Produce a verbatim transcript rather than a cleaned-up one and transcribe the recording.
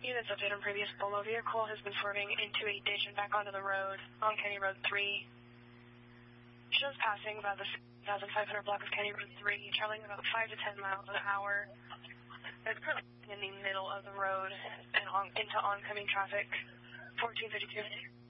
Units update on previous Bolo vehicle has been swerving into a ditch and back onto the road on Kenny Road three. Shows passing about the six thousand five hundred block of Kenny Road three, traveling about five to ten miles an hour. It's currently in the middle of the road and on, into oncoming traffic, fourteen fifty-two.